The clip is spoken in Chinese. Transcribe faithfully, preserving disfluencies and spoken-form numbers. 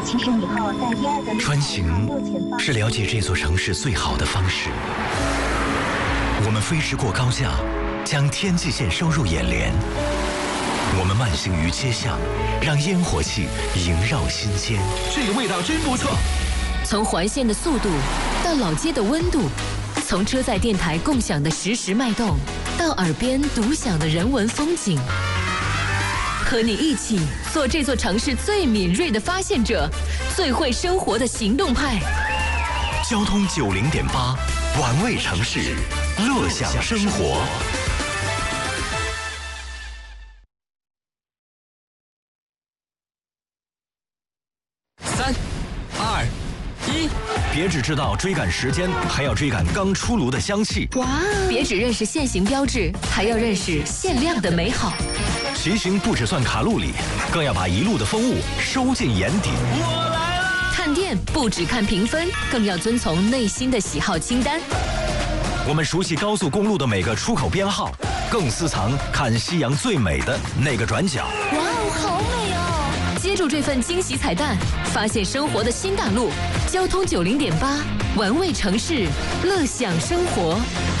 七十米后在第二个穿行是了解这座城市最好的方式。我们飞驰过高架，将天际线收入眼帘。我们慢行于街巷，让烟火气萦绕心间。 这个味道真不错。 从环线的速度到老街的温度，从车载电台共享的实时脉动，到耳边独享的人文风景。和你一起做这座城市最敏锐的发现者，最会生活的行动派。 交通九零点八，玩味城市，乐享生活。 三、二、一， 别只知道追赶时间，还要追赶刚出炉的香气。 哇！别只认识限行标志，还要认识限量的美好。 骑行不只算卡路里，更要把一路的风物收进眼底。 我来了！ 看店不只看评分，更要遵从内心的喜好清单。 我们熟悉高速公路的每个出口编号，更私藏看夕阳最美的那个转角。 哇哦，好美哦！接住这份惊喜彩蛋，发现生活的新大陆。交通九零点八，玩味城市，乐享生活。